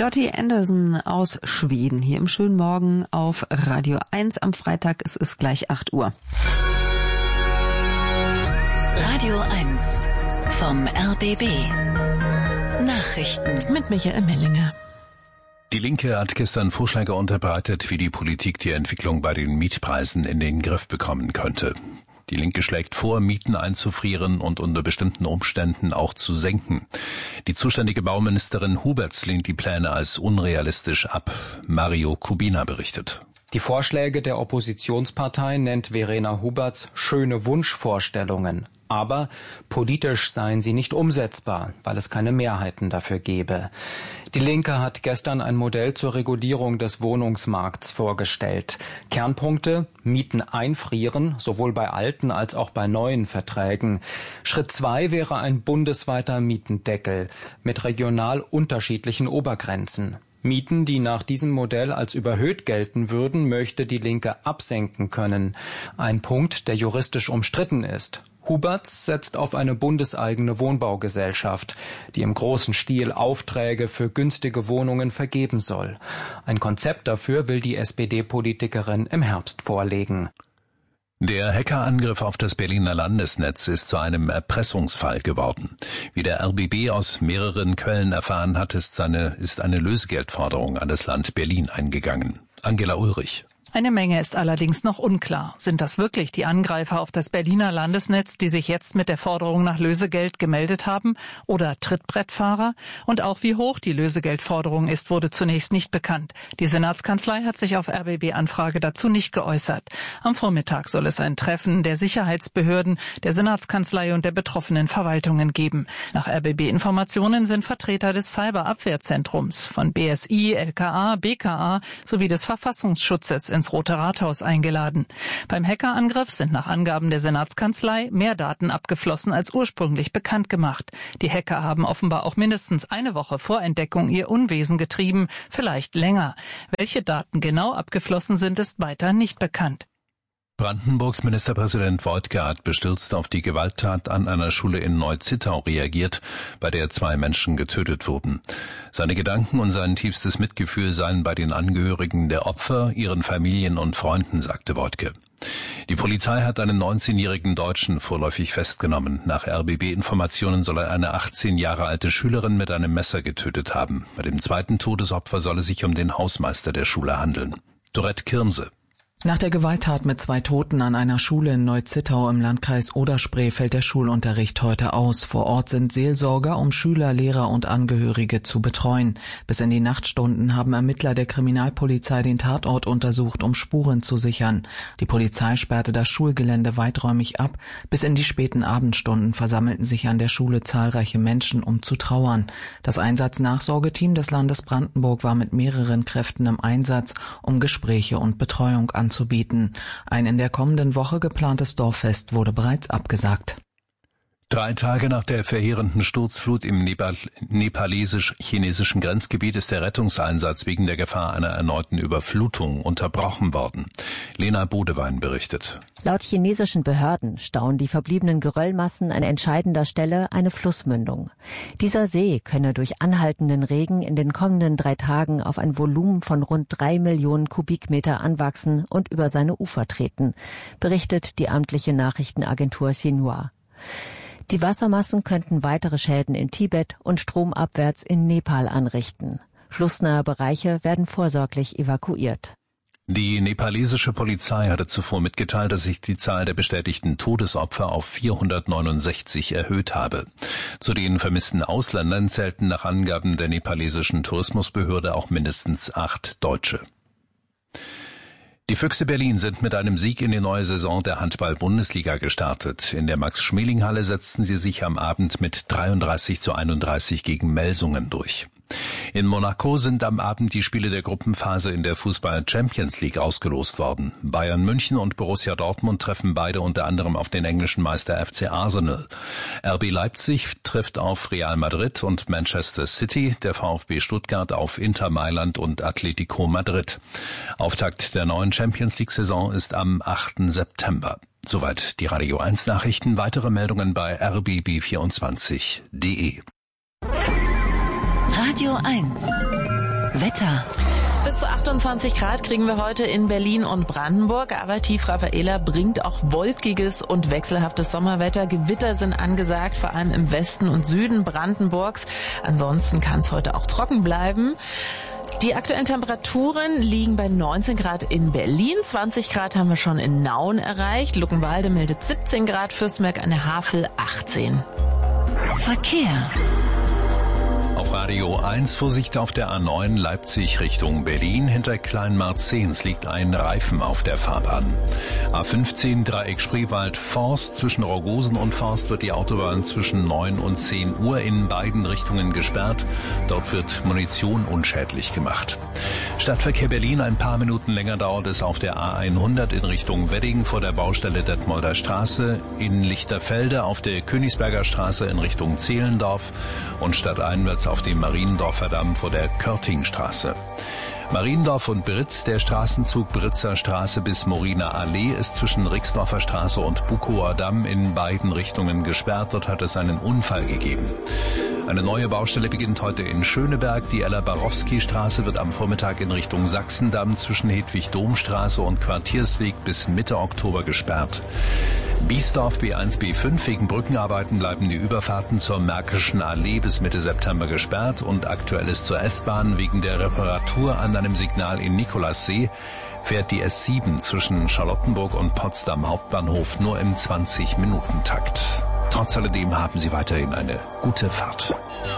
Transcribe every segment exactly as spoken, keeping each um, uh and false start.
Dottie Anderson aus Schweden hier im schönen Morgen auf Radio eins am Freitag. Es ist gleich acht Uhr. Radio eins vom R B B. Nachrichten mit Michael Mellinger. Die Linke hat gestern Vorschläge unterbreitet, wie die Politik die Entwicklung bei den Mietpreisen in den Griff bekommen könnte. Die Linke schlägt vor, Mieten einzufrieren und unter bestimmten Umständen auch zu senken. Die zuständige Bauministerin Huberts lehnt die Pläne als unrealistisch ab. Mario Kubina berichtet. Die Vorschläge der Oppositionspartei nennt Verena Huberts schöne Wunschvorstellungen. Aber politisch seien sie nicht umsetzbar, weil es keine Mehrheiten dafür gäbe. Die Linke hat gestern ein Modell zur Regulierung des Wohnungsmarkts vorgestellt. Kernpunkte: Mieten einfrieren, sowohl bei alten als auch bei neuen Verträgen. Schritt zwei wäre ein bundesweiter Mietendeckel mit regional unterschiedlichen Obergrenzen. Mieten, die nach diesem Modell als überhöht gelten würden, möchte die Linke absenken können. Ein Punkt, der juristisch umstritten ist. Huberts setzt auf eine bundeseigene Wohnbaugesellschaft, die im großen Stil Aufträge für günstige Wohnungen vergeben soll. Ein Konzept dafür will die S P D-Politikerin im Herbst vorlegen. Der Hackerangriff auf das Berliner Landesnetz ist zu einem Erpressungsfall geworden. Wie der R B B aus mehreren Quellen erfahren hat, ist, seine, ist eine Lösegeldforderung an das Land Berlin eingegangen. Angela Ulrich. Eine Menge ist allerdings noch unklar. Sind das wirklich die Angreifer auf das Berliner Landesnetz, die sich jetzt mit der Forderung nach Lösegeld gemeldet haben, oder Trittbrettfahrer? Und auch wie hoch die Lösegeldforderung ist, wurde zunächst nicht bekannt. Die Senatskanzlei hat sich auf R B B-Anfrage dazu nicht geäußert. Am Vormittag soll es ein Treffen der Sicherheitsbehörden, der Senatskanzlei und der betroffenen Verwaltungen geben. Nach R B B-Informationen sind Vertreter des Cyberabwehrzentrums von B S I, L K A, B K A sowie des Verfassungsschutzes ins Rote Rathaus eingeladen. Beim Hackerangriff sind nach Angaben der Senatskanzlei mehr Daten abgeflossen als ursprünglich bekannt gemacht. Die Hacker haben offenbar auch mindestens eine Woche vor Entdeckung ihr Unwesen getrieben, vielleicht länger. Welche Daten genau abgeflossen sind, ist weiter nicht bekannt. Brandenburgs Ministerpräsident Woidke hat bestürzt auf die Gewalttat an einer Schule in Neu-Zittau reagiert, bei der zwei Menschen getötet wurden. Seine Gedanken und sein tiefstes Mitgefühl seien bei den Angehörigen der Opfer, ihren Familien und Freunden, sagte Woidke. Die Polizei hat einen neunzehnjährigen Deutschen vorläufig festgenommen. Nach R B B-Informationen soll er eine achtzehn Jahre alte Schülerin mit einem Messer getötet haben. Bei dem zweiten Todesopfer soll es sich um den Hausmeister der Schule handeln. Dorette Kirmse. Nach der Gewalttat mit zwei Toten an einer Schule in Neu-Zittau im Landkreis Oder-Spree fällt der Schulunterricht heute aus. Vor Ort sind Seelsorger, um Schüler, Lehrer und Angehörige zu betreuen. Bis in die Nachtstunden haben Ermittler der Kriminalpolizei den Tatort untersucht, um Spuren zu sichern. Die Polizei sperrte das Schulgelände weiträumig ab. Bis in die späten Abendstunden versammelten sich an der Schule zahlreiche Menschen, um zu trauern. Das Einsatznachsorgeteam des Landes Brandenburg war mit mehreren Kräften im Einsatz, um Gespräche und Betreuung anzubieten. anzubieten. Ein in der kommenden Woche geplantes Dorffest wurde bereits abgesagt. Drei Tage nach der verheerenden Sturzflut im Nepal- nepalesisch-chinesischen Grenzgebiet ist der Rettungseinsatz wegen der Gefahr einer erneuten Überflutung unterbrochen worden. Lena Bodewein berichtet. Laut chinesischen Behörden stauen die verbliebenen Geröllmassen an entscheidender Stelle eine Flussmündung. Dieser See könne durch anhaltenden Regen in den kommenden drei Tagen auf ein Volumen von rund drei Millionen Kubikmeter anwachsen und über seine Ufer treten, berichtet die amtliche Nachrichtenagentur Xinhua. Die Wassermassen könnten weitere Schäden in Tibet und stromabwärts in Nepal anrichten. Flussnahe Bereiche werden vorsorglich evakuiert. Die nepalesische Polizei hatte zuvor mitgeteilt, dass sich die Zahl der bestätigten Todesopfer auf vierhundertneunundsechzig erhöht habe. Zu den vermissten Ausländern zählten nach Angaben der nepalesischen Tourismusbehörde auch mindestens acht Deutsche. Die Füchse Berlin sind mit einem Sieg in die neue Saison der Handball-Bundesliga gestartet. In der Max-Schmeling-Halle setzten sie sich am Abend mit dreiunddreißig zu einunddreißig gegen Melsungen durch. In Monaco sind am Abend die Spiele der Gruppenphase in der Fußball-Champions League ausgelost worden. Bayern München und Borussia Dortmund treffen beide unter anderem auf den englischen Meister F C Arsenal. R B Leipzig trifft auf Real Madrid und Manchester City, der VfB Stuttgart auf Inter Mailand und Atletico Madrid. Auftakt der neuen Champions League-Saison ist am achten September. Soweit die Radio eins Nachrichten. Weitere Meldungen bei r b b vierundzwanzig punkt d e. Radio eins Wetter. Bis zu achtundzwanzig Grad kriegen wir heute in Berlin und Brandenburg, aber Tief Rafaela bringt auch wolkiges und wechselhaftes Sommerwetter. Gewitter sind angesagt, vor allem im Westen und Süden Brandenburgs. Ansonsten kann es heute auch trocken bleiben. Die aktuellen Temperaturen liegen bei neunzehn Grad in Berlin, zwanzig Grad haben wir schon in Nauen erreicht. Luckenwalde meldet siebzehn Grad, Fürstenberg an der Havel achtzehn. Verkehr. Auf Radio eins Vorsicht auf der A neun Leipzig Richtung Berlin. Hinter Kleinmarzens liegt ein Reifen auf der Fahrbahn. A fünfzehn Dreieck Spreewald-Forst. Zwischen Rogosen und Forst wird die Autobahn zwischen neun und zehn Uhr in beiden Richtungen gesperrt. Dort wird Munition unschädlich gemacht. Stadtverkehr Berlin, ein paar Minuten länger dauert es auf der A hundert in Richtung Wedding vor der Baustelle Detmolder Straße, in Lichterfelde auf der Königsberger Straße in Richtung Zehlendorf und stadteinwärts auf dem Mariendorfer Damm vor der Körtingstraße. Mariendorf und Britz, der Straßenzug Britzer Straße bis Moriner Allee ist zwischen Rixdorfer Straße und Bukower Damm in beiden Richtungen gesperrt. Dort hat es einen Unfall gegeben. Eine neue Baustelle beginnt heute in Schöneberg. Die Ella-Barowski-Straße wird am Vormittag in Richtung Sachsendamm zwischen Hedwig-Domstraße und Quartiersweg bis Mitte Oktober gesperrt. Biesdorf B eins B fünf, wegen Brückenarbeiten bleiben die Überfahrten zur Märkischen Allee bis Mitte September gesperrt und aktuell ist zur S-Bahn wegen der Reparatur an einem Signal in Nikolassee fährt die S sieben zwischen Charlottenburg und Potsdam Hauptbahnhof nur im zwanzig-Minuten-Takt. Trotz alledem haben Sie weiterhin eine gute Fahrt.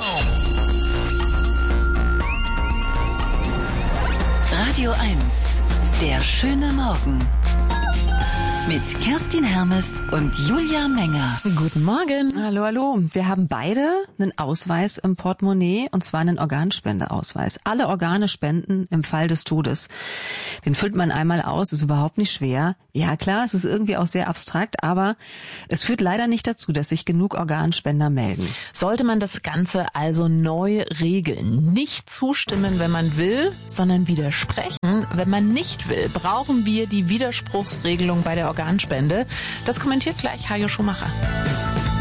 Radio eins, der schöne Morgen. Mit Kerstin Hermes und Julia Menger. Guten Morgen. Hallo, hallo. Wir haben beide einen Ausweis im Portemonnaie, und zwar einen Organspendeausweis. Alle Organe spenden im Fall des Todes. Den füllt man einmal aus, ist überhaupt nicht schwer. Ja klar, es ist irgendwie auch sehr abstrakt, aber es führt leider nicht dazu, dass sich genug Organspender melden. Sollte man das Ganze also neu regeln? Nicht zustimmen, wenn man will, sondern widersprechen, wenn man nicht will. Brauchen wir die Widerspruchsregelung bei der Organspende? Das kommentiert gleich Hajo Schumacher.